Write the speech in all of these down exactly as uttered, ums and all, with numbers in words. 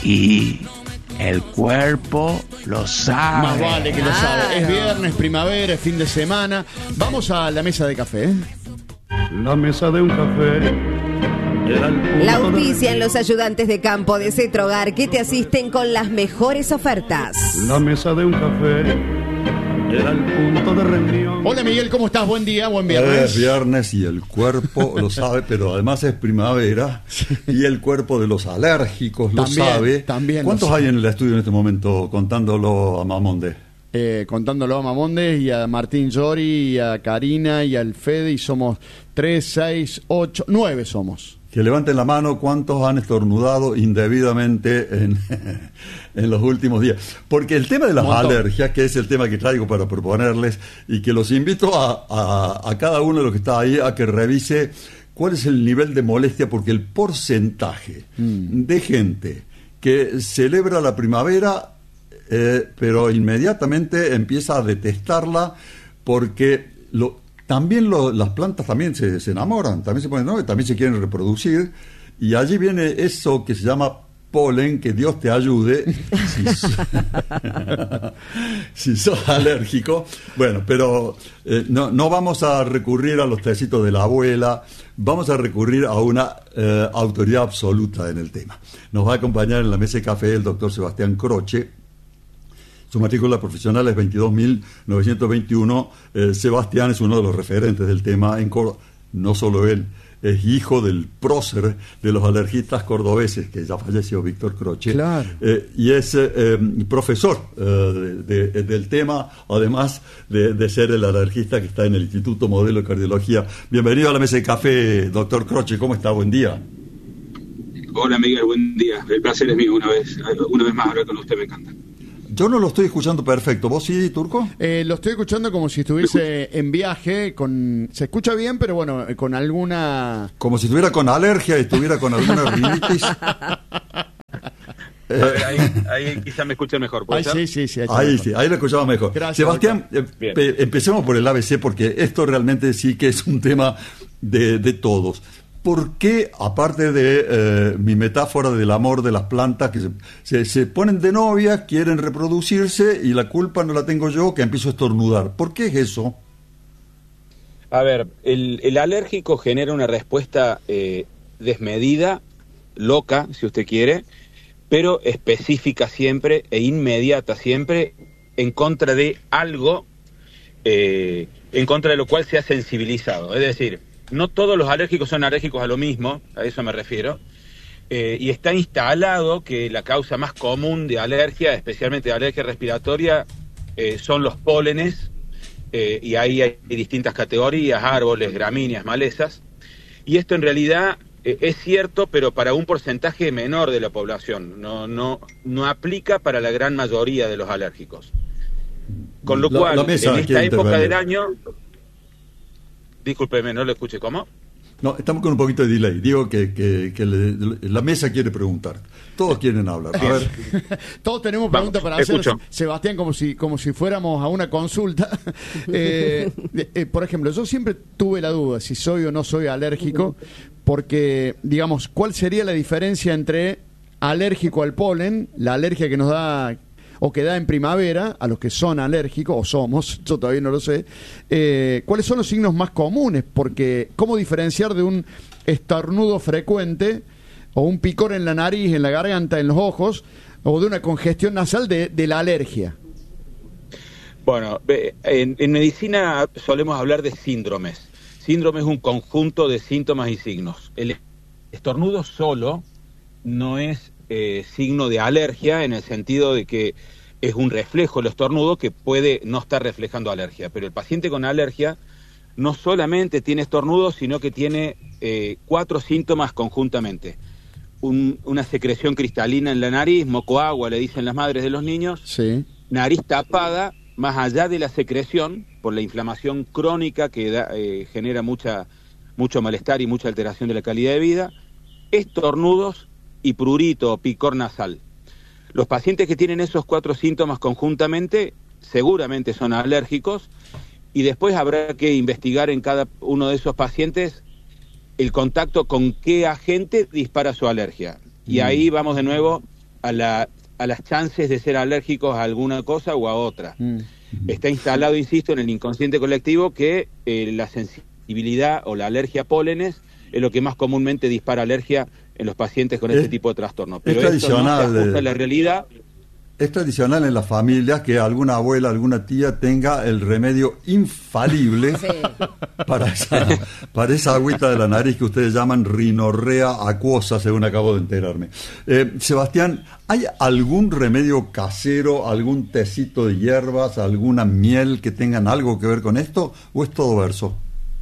y el cuerpo lo sabe. Más vale que lo Claro. sabe. Es viernes, primavera, es fin de semana. Vamos a la mesa de café, ¿eh? La mesa de un café. Era el punto La de- auspician los ayudantes de campo de Cetrogar que te asisten con las mejores ofertas. La mesa de un café. Era el punto de reunión. Hola Miguel, ¿cómo estás? Buen día, buen Es viernes. viernes y el cuerpo lo sabe, pero además es primavera y el cuerpo de los alérgicos lo También, sabe. también lo ¿Cuántos sabe. hay en el estudio en este momento contándolo a Mamonde? Eh, contándolo a Mamondes y a Martín Llori y a Karina y al Fede, y somos tres, seis, ocho, nueve somos. Que levanten la mano cuántos han estornudado indebidamente en, en los últimos días. Porque el tema de las Montón. alergias, que es el tema que traigo para proponerles, y que los invito a, a, a cada uno de los que está ahí a que revise cuál es el nivel de molestia, porque el porcentaje Mm. de gente que celebra la primavera, eh, pero inmediatamente empieza a detestarla porque lo... También lo, las plantas también se, se enamoran, también se ponen nuevas, también se quieren reproducir, y allí viene eso que se llama polen, que Dios te ayude si, so- si sos alérgico. Bueno, pero eh, no, no vamos a recurrir a los tecitos de la abuela, vamos a recurrir a una eh, autoridad absoluta en el tema. Nos va a acompañar en la mesa de café el doctor Sebastián Croce. Su matrícula profesional es veintidós mil novecientos veintiuno. Eh, Sebastián es uno de los referentes del tema en Córdoba. No solo él, es hijo del prócer de los alergistas cordobeses, que ya falleció, Víctor Croce. Claro. Eh, y es eh, eh, profesor eh, de- de- del tema, además de, de ser el alergista que está en el Instituto Modelo de Cardiología. Bienvenido a la mesa de café, doctor Croce. ¿Cómo está? Buen día. Hola Miguel, buen día. El placer es mío una vez, una vez más hablar con usted, me encanta. Yo no lo estoy escuchando perfecto. ¿Vos sí, Turco? Eh, lo estoy escuchando como si estuviese en viaje, con se escucha bien, pero bueno, eh, con alguna... Como si estuviera con alergia y estuviera con alguna rinitis. A ver, ahí, ahí quizás me escuchen mejor. ¿puede Ay, ser? sí, sí, sí. Ahí sí, ahí lo escuchamos mejor. Gracias, Sebastián, eh, Bien. pe- empecemos por el A B C, porque esto realmente sí que es un tema de, de todos. ¿Por qué, aparte de eh, mi metáfora del amor de las plantas, que se, se, se ponen de novia, quieren reproducirse y la culpa no la tengo yo, que empiezo a estornudar? ¿Por qué es eso? A ver, el, el alérgico genera una respuesta eh, desmedida, loca, si usted quiere, pero específica siempre e inmediata siempre en contra de algo, eh, en contra de lo cual se ha sensibilizado. Es decir, no todos los alérgicos son alérgicos a lo mismo, a eso me refiero, eh, y está instalado que la causa más común de alergia, especialmente de alergia respiratoria, eh, son los pólenes, eh, y ahí hay distintas categorías, árboles, gramíneas, malezas, y esto en realidad eh, es cierto, pero para un porcentaje menor de la población, no, no, no aplica para la gran mayoría de los alérgicos. Con lo La- cual, la mesa en esta quiere época intervenir. del año... Discúlpeme, no lo escuché, ¿cómo? No, estamos con un poquito de delay. Digo que, que, que le- la mesa quiere preguntar. Todos quieren hablar. A ver, Todos tenemos Vamos, preguntas para hacer, escucho. Sebastián, como si como si fuéramos a una consulta. Eh, de- eh, por ejemplo, yo siempre tuve la duda si soy o no soy alérgico, porque, digamos, ¿cuál sería la diferencia entre alérgico al polen, la alergia que nos da o que da en primavera a los que son alérgicos, o somos, yo todavía no lo sé, eh, ¿cuáles son los signos más comunes? Porque, ¿cómo diferenciar de un estornudo frecuente o un picor en la nariz, en la garganta, en los ojos, o de una congestión nasal de, de la alergia? Bueno, ve, en, en medicina solemos hablar de síndromes. Síndrome es un conjunto de síntomas y signos. El estornudo solo no es eh, signo de alergia en el sentido de que es un reflejo el estornudo que puede no estar reflejando alergia. Pero el paciente con alergia no solamente tiene estornudo, sino que tiene eh, cuatro síntomas conjuntamente. Un, una secreción cristalina en la nariz, moco agua, le dicen las madres de los niños, Sí. nariz tapada, más allá de la secreción, por la inflamación crónica que da, eh, genera mucha, mucho malestar y mucha alteración de la calidad de vida, estornudos y prurito o picor nasal. Los pacientes que tienen esos cuatro síntomas conjuntamente seguramente son alérgicos, y después habrá que investigar en cada uno de esos pacientes el contacto con qué agente dispara su alergia. Y ahí vamos de nuevo a, la, a las chances de ser alérgicos a alguna cosa o a otra. Mm. Está instalado, insisto, en el inconsciente colectivo que eh, la sensibilidad o la alergia a pólenes es lo que más comúnmente dispara alergia en los pacientes con es, este tipo de trastornos. Pero es tradicional, esto no se ajusta a la realidad. Es tradicional en las familias que alguna abuela, alguna tía tenga el remedio infalible sí. para, esa, para esa agüita de la nariz que ustedes llaman rinorrea acuosa, según acabo de enterarme. Eh, Sebastián, ¿hay algún remedio casero, algún tecito de hierbas, alguna miel que tengan algo que ver con esto, o es todo verso?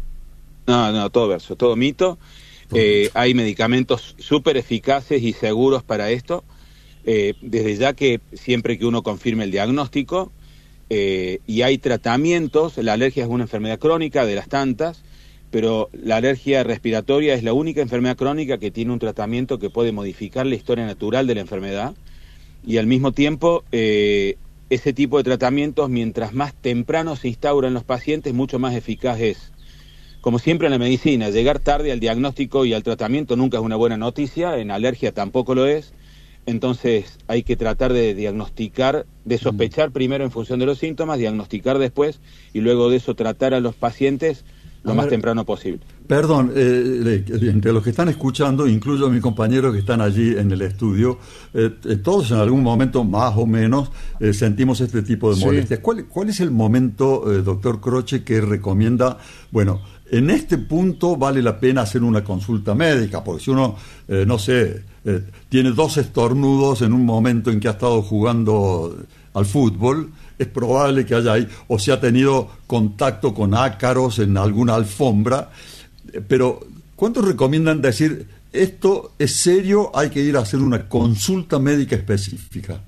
No, no, todo verso, todo mito. Todo eh, mito. Hay medicamentos súper eficaces y seguros para esto. Eh, desde ya que siempre que uno confirme el diagnóstico eh, y hay tratamientos, la alergia es una enfermedad crónica de las tantas, pero la alergia respiratoria es la única enfermedad crónica que tiene un tratamiento que puede modificar la historia natural de la enfermedad y al mismo tiempo eh, ese tipo de tratamientos, mientras más temprano se instaura en los pacientes, mucho más eficaz es. Como siempre en la medicina, llegar tarde al diagnóstico y al tratamiento nunca es una buena noticia, en alergia tampoco lo es. Entonces hay que tratar de diagnosticar, de sospechar primero en función de los síntomas, diagnosticar después y luego de eso tratar a los pacientes lo a más ver, temprano posible. Perdón, eh, entre los que están escuchando, incluyo a mis compañeros que están allí en el estudio, eh, todos en algún momento más o menos eh, sentimos este tipo de molestias. Sí. ¿Cuál, ¿Cuál es el momento, eh, doctor Croce, que recomienda, bueno, en este punto vale la pena hacer una consulta médica? Porque si uno, eh, no sé, eh, tiene dos estornudos en un momento en que ha estado jugando al fútbol, es probable que haya ahí, o se ha tenido contacto con ácaros en alguna alfombra, pero ¿cuántos recomiendan decir, esto es serio, hay que ir a hacer una consulta médica específica?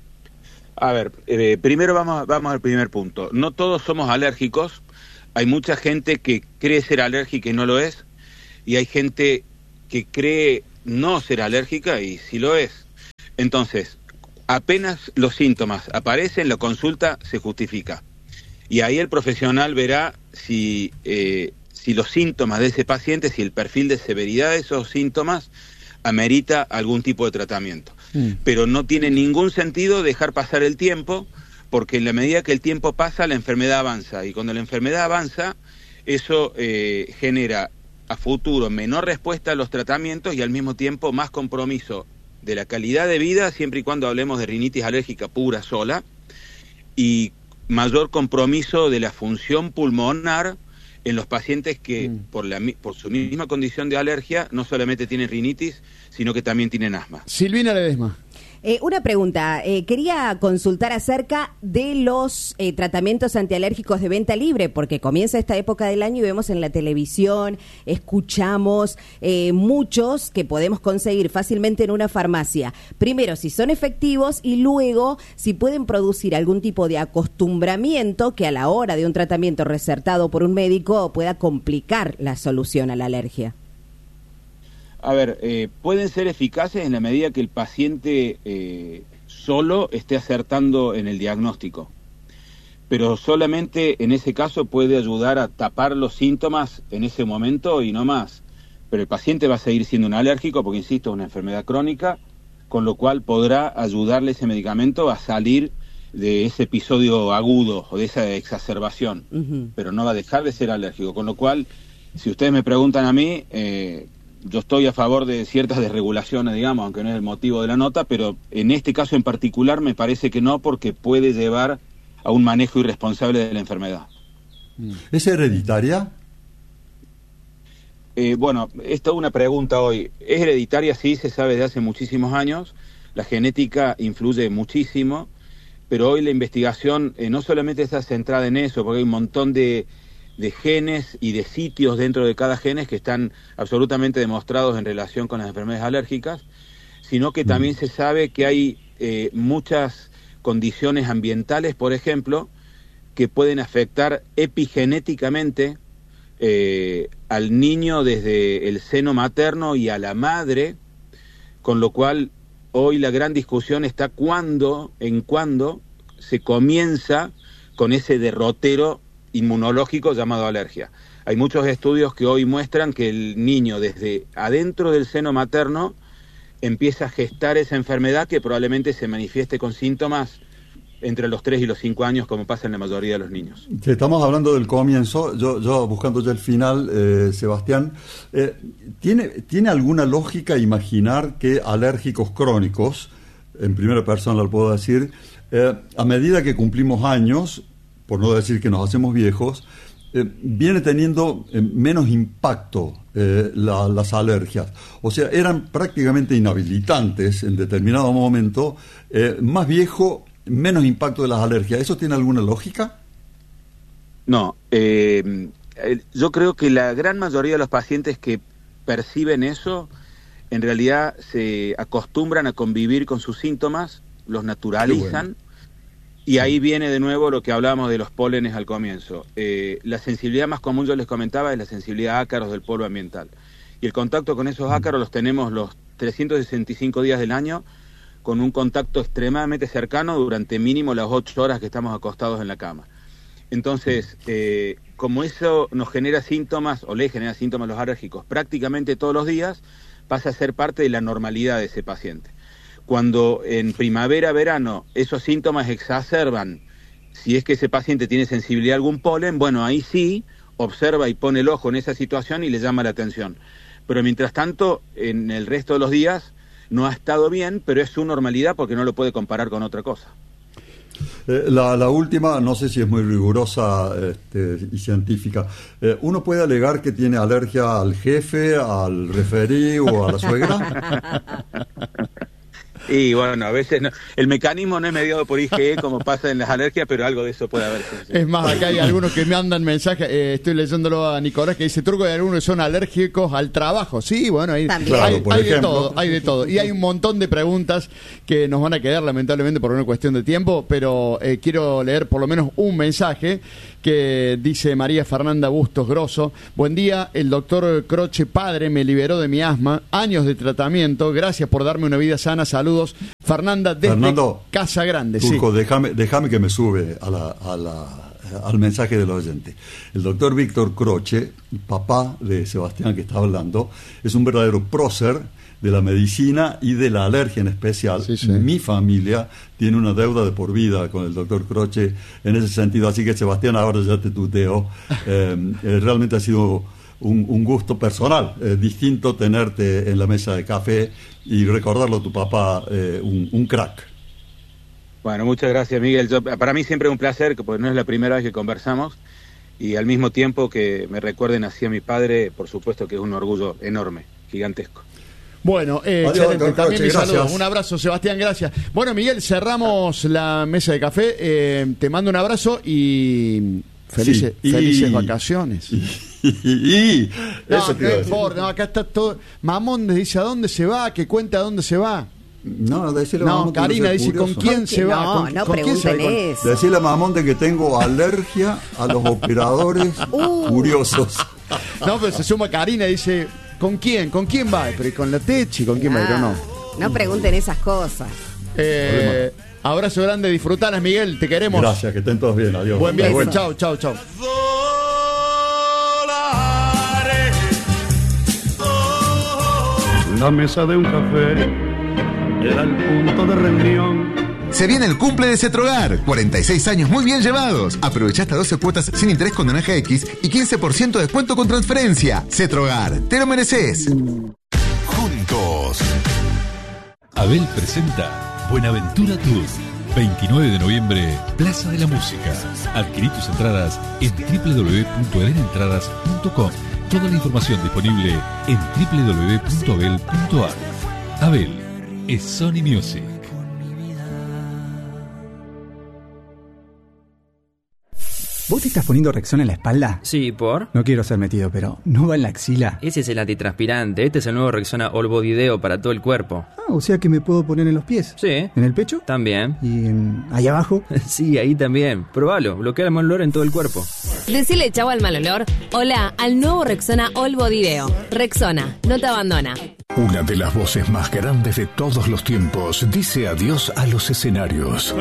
A ver, eh, primero vamos, vamos al primer punto. No todos somos alérgicos. Hay mucha gente que cree ser alérgica y no lo es, y hay gente que cree no ser alérgica y sí lo es. Entonces, apenas los síntomas aparecen, la consulta se justifica. Y ahí el profesional verá si, eh, si los síntomas de ese paciente, si el perfil de severidad de esos síntomas amerita algún tipo de tratamiento. Mm. Pero no tiene ningún sentido dejar pasar el tiempo, porque en la medida que el tiempo pasa, la enfermedad avanza. Y cuando la enfermedad avanza, eso eh, genera a futuro menor respuesta a los tratamientos y al mismo tiempo más compromiso de la calidad de vida, siempre y cuando hablemos de rinitis alérgica pura sola, y mayor compromiso de la función pulmonar en los pacientes que mm. por, la, por su misma condición de alergia no solamente tienen rinitis, sino que también tienen asma. Silvina Ledesma. Eh, una pregunta, eh, quería consultar acerca de los eh, tratamientos antialérgicos de venta libre, porque comienza esta época del año y vemos en la televisión, escuchamos eh, muchos que podemos conseguir fácilmente en una farmacia. Primero, si son efectivos y luego si pueden producir algún tipo de acostumbramiento que a la hora de un tratamiento recertado por un médico pueda complicar la solución a la alergia. A ver, eh, pueden ser eficaces en la medida que el paciente eh, solo esté acertando en el diagnóstico, pero solamente en ese caso puede ayudar a tapar los síntomas en ese momento y no más. Pero el paciente va a seguir siendo un alérgico porque, insisto, es una enfermedad crónica, con lo cual podrá ayudarle ese medicamento a salir de ese episodio agudo o de esa exacerbación, uh-huh. pero no va a dejar de ser alérgico. Con lo cual, si ustedes me preguntan a mí... Eh, Yo estoy a favor de ciertas desregulaciones, digamos, aunque no es el motivo de la nota, pero en este caso en particular me parece que no, porque puede llevar a un manejo irresponsable de la enfermedad. ¿Es hereditaria? Eh, bueno, esta es una pregunta hoy. ¿Es hereditaria? Sí, se sabe desde hace muchísimos años. La genética influye muchísimo, pero hoy la investigación eh, no solamente está centrada en eso, porque hay un montón de... de genes y de sitios dentro de cada genes que están absolutamente demostrados en relación con las enfermedades alérgicas, sino que también se sabe que hay eh, muchas condiciones ambientales, por ejemplo, que pueden afectar epigenéticamente eh, al niño desde el seno materno y a la madre, con lo cual hoy la gran discusión está cuándo, en cuándo se comienza con ese derrotero inmunológico llamado alergia. Hay muchos estudios que hoy muestran que el niño desde adentro del seno materno empieza a gestar esa enfermedad que probablemente se manifieste con síntomas entre los tres y los cinco años, como pasa en la mayoría de los niños. Sí, estamos hablando del comienzo, yo, yo buscando ya el final, eh, Sebastián, eh, ¿tiene, ¿tiene alguna lógica imaginar que alérgicos crónicos, en primera persona lo puedo decir, eh, a medida que cumplimos años, por no decir que nos hacemos viejos, eh, viene teniendo eh, menos impacto eh, la, las alergias? O sea, eran prácticamente inhabilitantes en determinado momento, eh, más viejo, menos impacto de las alergias. ¿Eso tiene alguna lógica? No, eh, yo creo que la gran mayoría de los pacientes que perciben eso, en realidad se acostumbran a convivir con sus síntomas, los naturalizan, bueno. Y ahí viene de nuevo lo que hablábamos de los pólenes al comienzo. Eh, la sensibilidad más común, yo les comentaba, es la sensibilidad a ácaros del polvo ambiental. Y el contacto con esos ácaros los tenemos los trescientos sesenta y cinco días del año, con un contacto extremadamente cercano durante mínimo las ocho horas que estamos acostados en la cama. Entonces, eh, como eso nos genera síntomas, o le genera síntomas a los alérgicos prácticamente todos los días, pasa a ser parte de la normalidad de ese paciente. Cuando en primavera, verano, esos síntomas exacerban, si es que ese paciente tiene sensibilidad a algún polen, bueno, ahí sí, observa y pone el ojo en esa situación y le llama la atención. Pero mientras tanto, en el resto de los días, no ha estado bien, pero es su normalidad porque no lo puede comparar con otra cosa. Eh, la, la última, no sé si es muy rigurosa este, y científica. Eh, ¿Uno puede alegar que tiene alergia al jefe, al referí o a la suegra? Y bueno, a veces no, el mecanismo no es mediado por I G E como pasa en las alergias, pero algo de eso puede haber. Sí, sí. Es más, acá hay algunos que me mandan mensajes, eh, estoy leyéndolo a Nicolás, que dice, Turco, hay algunos que son alérgicos al trabajo. Sí, bueno, hay, También. hay, Claro, hay de todo, hay de todo. Y hay un montón de preguntas que nos van a quedar lamentablemente por una cuestión de tiempo, pero eh, quiero leer por lo menos un mensaje que dice María Fernanda Bustos Grosso. Buen día, el doctor Croce padre me liberó de mi asma, años de tratamiento, gracias por darme una vida sana, saludos. Fernanda desde Fernando, Casa Grande. Turco, sí. déjame, déjame que me sube a la, a la, al mensaje del oyente. El doctor Víctor Croce, papá de Sebastián que está hablando, es un verdadero prócer de la medicina y de la alergia en especial. Sí, sí. Mi familia tiene una deuda de por vida con el doctor Croce en ese sentido, así que Sebastián, ahora ya te tuteo. Eh, eh, realmente ha sido un, un gusto personal, eh, distinto tenerte en la mesa de café y recordarlo a tu papá, eh, un, un crack. Bueno, muchas gracias, Miguel. Yo, para mí siempre es un placer, porque no es la primera vez que conversamos, y al mismo tiempo que me recuerden así a mi padre, por supuesto que es un orgullo enorme, gigantesco. Bueno, eh, Adiós, excelente. doctor También Croce, mis saludos. gracias. Un abrazo, Sebastián, gracias. Bueno, Miguel, cerramos la mesa de café. Eh, te mando un abrazo y felices, Sí, y- felices vacaciones. Y, y- No, eso te no iba a decir. importa, no, acá está todo. Mamón dice a dónde se va, que cuenta a dónde se va. No, decirle a No, Mamón que Karina sea dice curioso. con quién ¿Con se quién? va. No, ¿Con, no con quién se va? pregunten eso. Decirle a Mamón de que tengo alergia a los operadores Uh. curiosos. No, pero se suma Karina y dice, ¿con quién? ¿Con quién va? Pero ¿y con la Techi? ¿Con quién va? Pero no. No pregunten esas cosas. Eh, abrazo grande, disfrutanas, Miguel, te queremos. Gracias, que estén todos bien. Adiós. Buen viaje, Beso. chao, chao, chao. La mesa de un café era el punto de reunión. Se viene el cumple de Cetrogar. cuarenta y seis años muy bien llevados. Aprovecha hasta doce cuotas sin interés con naranja X y quince por ciento de descuento con transferencia. Cetrogar, te lo mereces. Juntos. Abel presenta Buenaventura Tour. veintinueve de noviembre, Plaza de la Música. Adquirí tus entradas en doble u doble u doble u punto edenentradas punto com. Toda la información disponible en doble u doble u doble u punto abel punto ar. Abel es Sony Music. ¿Vos te estás poniendo Rexona en la espalda? Sí, ¿por? No quiero ser metido, pero ¿no va en la axila? Ese es el antitranspirante. Este es el nuevo Rexona All Body Deo para todo el cuerpo. Ah, o sea que me puedo poner en los pies. Sí. ¿En el pecho? También. ¿Y en... ahí abajo? Sí, ahí también. Probalo. Bloquea el mal olor en todo el cuerpo. Decile chau al mal olor. Hola al nuevo Rexona All Body Deo. Rexona, no te abandona. Una de las voces más grandes de todos los tiempos dice adiós a los escenarios.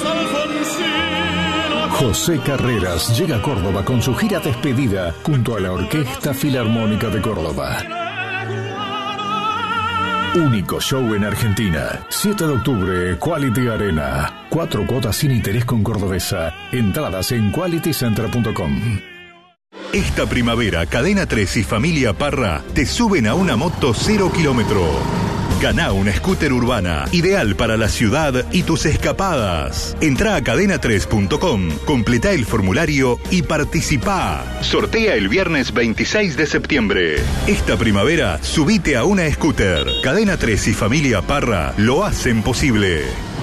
José Carreras llega a Córdoba con su gira despedida junto a la Orquesta Filarmónica de Córdoba. Único show en Argentina. siete de octubre, Quality Arena. Cuatro cuotas sin interés con Cordobesa. Entradas en quality center punto com. Esta primavera, Cadena tres y Familia Parra te suben a una moto cero kilómetro. Ganá una scooter urbana, ideal para la ciudad y tus escapadas. Entrá a cadena tres punto com, completá el formulario y participá. Sortea el viernes veintiséis de septiembre. Esta primavera, subite a una scooter. Cadena tres y Familia Parra lo hacen posible.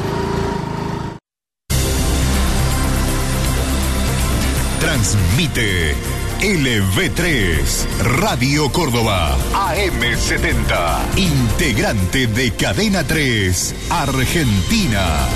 Transmite L V tres, Radio Córdoba, A M setenta, integrante de Cadena tres, Argentina.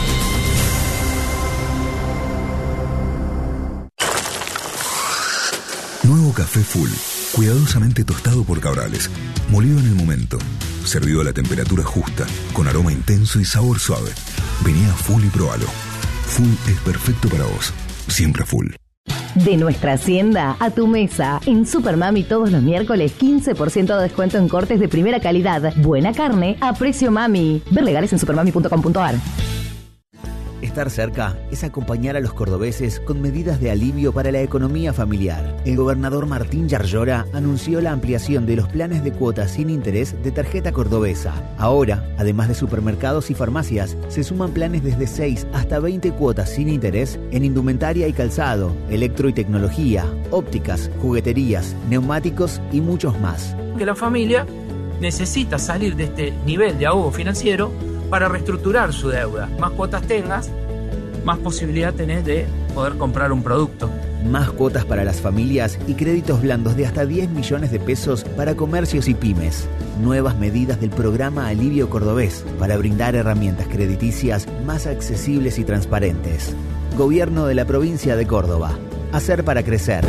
Nuevo café Full, cuidadosamente tostado por Cabrales, molido en el momento, servido a la temperatura justa, con aroma intenso y sabor suave. Vení a Full y probalo. Full es perfecto para vos, siempre Full. De nuestra hacienda a tu mesa. En Supermami todos los miércoles quince por ciento de descuento en cortes de primera calidad. Buena carne a precio mami. Ver legales en supermami punto com punto ar. Estar cerca es acompañar a los cordobeses con medidas de alivio para la economía familiar. El gobernador Martín Yarlora anunció la ampliación de los planes de cuotas sin interés de tarjeta cordobesa. Ahora, además de supermercados y farmacias, se suman planes desde seis hasta veinte cuotas sin interés en indumentaria y calzado, electro y tecnología, ópticas, jugueterías, neumáticos y muchos más. Que la familia necesita salir de este nivel de ahogo financiero para reestructurar su deuda. Más cuotas tengas, más posibilidad tenés de poder comprar un producto. Más cuotas para las familias y créditos blandos de hasta diez millones de pesos para comercios y pymes. Nuevas medidas del programa Alivio Cordobés para brindar herramientas crediticias más accesibles y transparentes. Gobierno de la provincia de Córdoba. Hacer para crecer.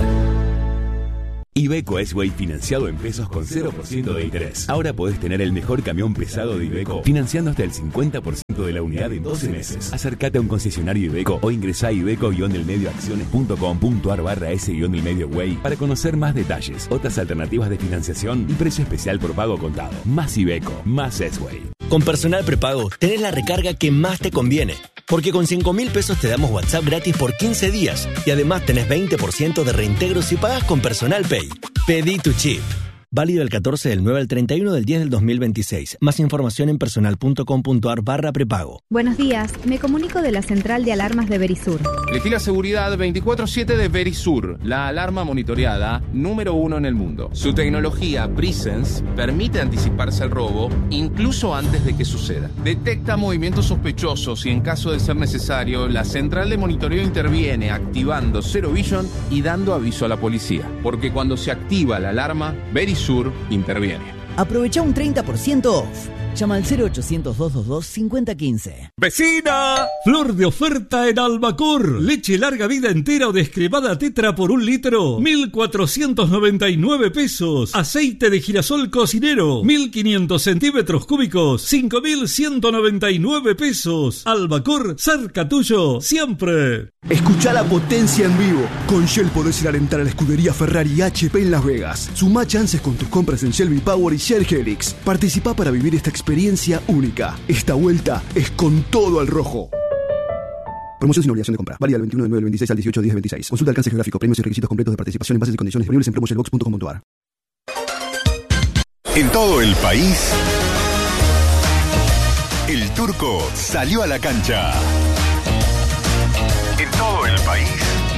Iveco S-Way financiado en pesos con cero por ciento de interés. Ahora podés tener el mejor camión pesado de Iveco financiando hasta el cincuenta por ciento de la unidad en doce meses. Acércate a un concesionario Iveco o ingresá a iveco-delmedioacciones.com.ar barra S-delmedioway para conocer más detalles, otras alternativas de financiación y precio especial por pago contado. Más Iveco, más S-Way. Con Personal Prepago tenés la recarga que más te conviene. Porque con cinco mil pesos te damos WhatsApp gratis por quince días y además tenés veinte por ciento de reintegro si pagas con Personal Pay. Pedí tu chip. Válido del catorce del nueve al treinta y uno del diez del dos mil veintiséis. Más información en personal punto com punto ar barra prepago. Buenos días, me comunico de la central de alarmas de Verisur. Elegí la seguridad veinticuatro siete de Verisur, la alarma monitoreada número uno en el mundo. Su tecnología Presence permite anticiparse al robo incluso antes de que suceda. Detecta movimientos sospechosos y en caso de ser necesario, la central de monitoreo interviene activando Zero Vision y dando aviso a la policía. Porque cuando se activa la alarma, Verisur Sur interviene. Aprovecha un treinta por ciento off. Llama al cero ochocientos, doscientos veintidós, cincuenta quince. ¡Vecina! Flor de oferta en Albacor. Leche larga vida entera o descremada tetra por un litro. mil cuatrocientos noventa y nueve pesos. Aceite de girasol cocinero. mil quinientos centímetros cúbicos. cinco mil ciento noventa y nueve pesos. Albacor, cerca tuyo, siempre. Escucha la potencia en vivo. Con Shell podés ir a alentar a la escudería Ferrari H P en Las Vegas. Sumá chances con tus compras en Shell V-Power y Shell Helix. Participá para vivir esta experiencia única. Esta vuelta es con todo al rojo. Promoción sin obligación de compra. Válida del veintiuno del nueve del veintiséis al dieciocho del diez del veintiséis. Consulta alcance geográfico, premios y requisitos completos de participación en bases y condiciones disponibles en promoshellbox punto com punto ar. En todo el país, el Turco salió a la cancha.